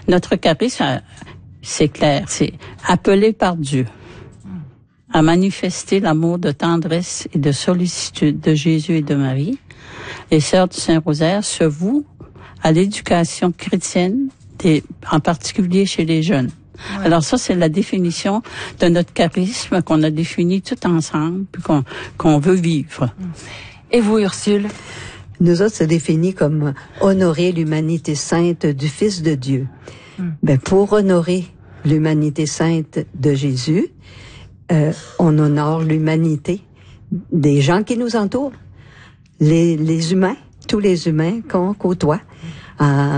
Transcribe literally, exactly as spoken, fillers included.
Notre charisme, c'est clair, c'est appelé par Dieu à manifester l'amour de tendresse et de sollicitude de Jésus et de Marie. Les sœurs du Saint-Rosaire se vouent à l'éducation chrétienne, des, en particulier chez les jeunes. Ouais. Alors ça, c'est la définition de notre charisme qu'on a défini tout ensemble, puis qu'on, qu'on veut vivre. Et vous, Ursule? Nous autres, c'est défini comme honorer l'humanité sainte du Fils de Dieu. Mm. Ben, pour honorer l'humanité sainte de Jésus, euh, on honore l'humanité des gens qui nous entourent, les, les humains, tous les humains qu'on côtoie. Euh,